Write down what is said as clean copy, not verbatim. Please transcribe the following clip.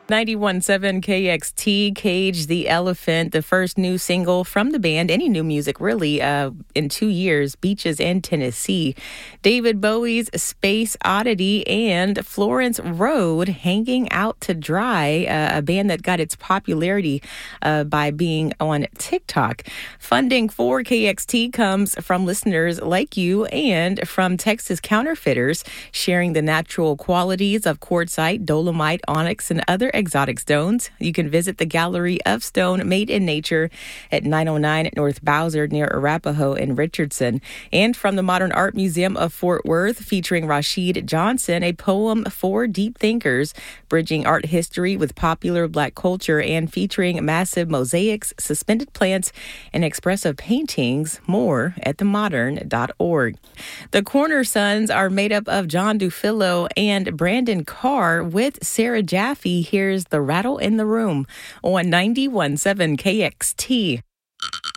91.7 KXT, Cage the Elephant, the first new single from the band, any new music really, in 2 years, Beaches in Tennessee. David Bowie's Space Oddity and Florence Road, Hanging Out to Dry, a band that got its popularity by being on TikTok. Funding for KXT comes from listeners like you and from Texas Counterfeiters, sharing the natural qualities of quartzite, dolomite, onyx, and other exotic stones. You can visit the Gallery of Stone Made in Nature at 909 North Bowser near Arapahoe in Richardson. And from the Modern Art Museum of Fort Worth, featuring Rashid Johnson, a poem for deep thinkers, bridging art history with popular Black culture and featuring massive mosaics, suspended plants, and expressive paintings. More at themodern.org. The Corner Sons are made up of John Dufillo and Brandon Carr with Sarah Jaffe. Here's The Rattle in the Room on 91.7 KXT.